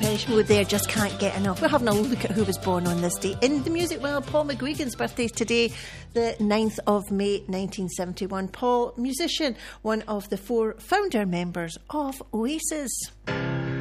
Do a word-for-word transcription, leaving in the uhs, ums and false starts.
Depeche Mode there, Just Can't Get Enough. We're having a look at who was born on this day in the music world. Paul McGuigan's birthday is today, the ninth of May nineteen seventy-one. Paul, musician, one of the four founder members of Oasis.